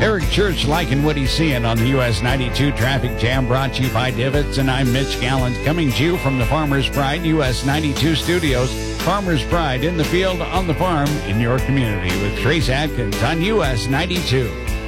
Eric Church liking what he's seeing on the US 92 Traffic Jam, brought to you by Divots, and I'm Mitch Gallant, coming to you from the Farmers Pride US 92 studios. Farmers Pride, in the field, on the farm, in your community, with Trace Adkins on US 92.